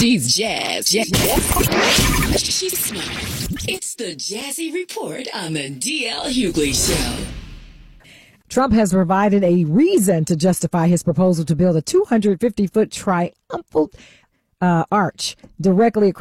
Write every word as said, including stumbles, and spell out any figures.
She's jazz. Jazz. She's smart. It's the Jazzy Report on the D L Hughley Show. Trump has provided a reason to justify his proposal to build a two hundred fifty foot triumphal uh, arch directly across